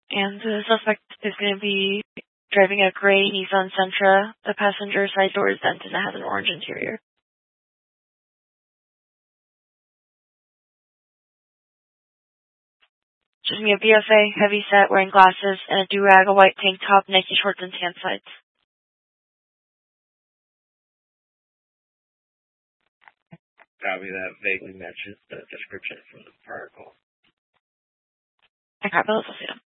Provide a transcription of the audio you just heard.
And the suspect is going to be driving a gray Nissan Sentra. The passenger side door is dented and it has an orange interior. Just me a BFA, heavy set, wearing glasses, and a do-rag, a white tank top, Nike shorts, and tan sides. Copy that vaguely matches the description from the prior call. I copy those. I'll see them.